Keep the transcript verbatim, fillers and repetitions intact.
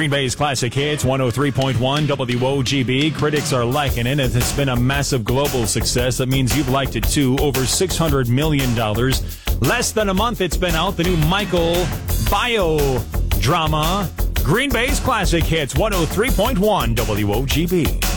Green Bay's Classic Hits, one oh three point one W O G B. Critics are liking it. It's been a massive global success. That means you've liked it too. Over six hundred million dollars. Less than a month it's been out. The new Michael bio drama. Green Bay's Classic Hits, one oh three point one W O G B.